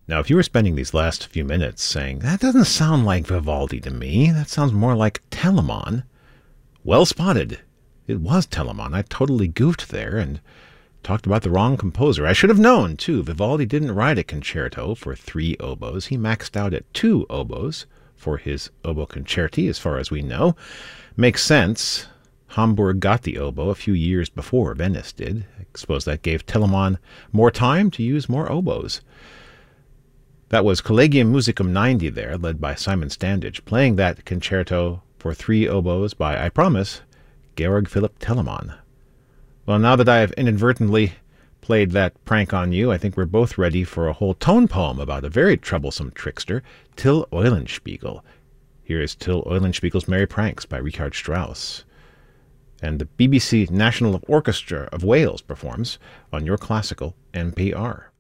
Now, if you were spending these last few minutes saying, that doesn't sound like Vivaldi to me, that sounds more like Telemann, well spotted. It was Telemann. I totally goofed there and talked about the wrong composer. I should have known, too. Vivaldi didn't write a concerto for 3 oboes. He maxed out at 2 oboes for his oboe concerti, as far as we know. Makes sense. Hamburg got the oboe a few years before Venice did. I suppose that gave Telemann more time to use more oboes. That was Collegium Musicum 90 there, led by Simon Standage, playing that concerto for 3 oboes by, I promise, Georg Philipp Telemann. Well, now that I have inadvertently played that prank on you, I think we're both ready for a whole tone poem about a very troublesome trickster, Till Eulenspiegel. Here is Till Eulenspiegel's Merry Pranks by Richard Strauss. And the BBC National Orchestra of Wales performs on Your Classical NPR.